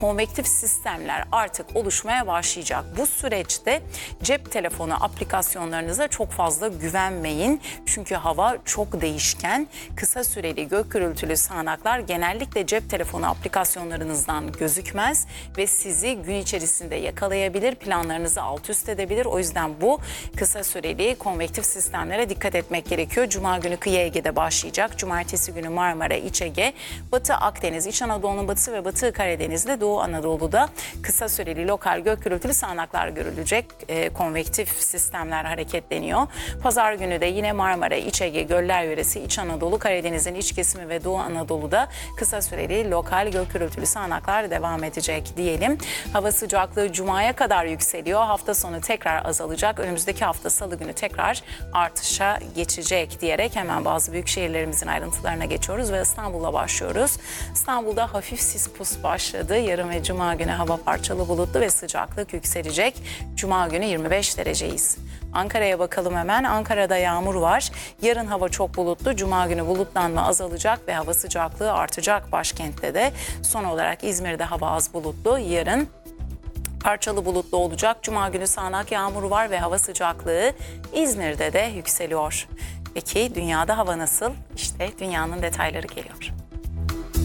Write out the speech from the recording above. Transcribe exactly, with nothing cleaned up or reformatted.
konvektif sistemler artık oluşmaya başlayacak. Bu süreçte cep telefonu aplikasyonlarınıza çok fazla güvenmeyin. Çünkü hava çok değişken. Kısa süreli gök gürültülü sağanaklar genellikle cep telefonu aplikasyonlarınızdan gözükmez ve sizi gün içerisinde yakalayabilir, planlarınızı alt üst edebilir. O yüzden bu kısa süreli konvektif sistemlere dikkat etmek gerekiyor. Cuma günü kıyı Ege'de başlayacak. Cumartesi günü Marmara, İç Ege, Batı Akdeniz, İç Anadolu'nun batısı ve Batı Karadeniz'de, Doğu Anadolu'da kısa süreli lokal gök gürültülü sağanaklar görülecek. E, konvektif sistemler hareketleniyor. Pazar günü de yine Marmara, İç Ege, Göller Yöresi, İç Anadolu, Karadeniz'in iç kesimi ve Doğu Anadolu'da kısa süreli lokal gök gürültülü sağanaklar devam edecek diyelim. Hava sıcaklığı Cuma'ya kadar yükseliyor. Hafta sonu tekrar azalacak. Önümüzdeki hafta Salı günü tekrar artışa geçecek diyerek hemen bazı büyük şehirlerimizin ayrıntılarına geçiyoruz ve İstanbul'a başlıyoruz. İstanbul'da hafif sis pus başladı. Yarın ve Cuma günü hava parçalı bulutlu ve sıcaklık yükselecek. Cuma günü yirmi beş dereceyiz. Ankara'ya bakalım hemen. Ankara'da yağmur var. Yarın hava çok bulutlu. Cuma günü bulutlanma azalacak ve hava sıcaklığı artacak başkentte de. Son olarak İzmir'de hava az bulutlu. Yarın parçalı bulutlu olacak. Cuma günü sağanak yağmur var ve hava sıcaklığı İzmir'de de yükseliyor. Peki dünyada hava nasıl? İşte dünyanın detayları geliyor.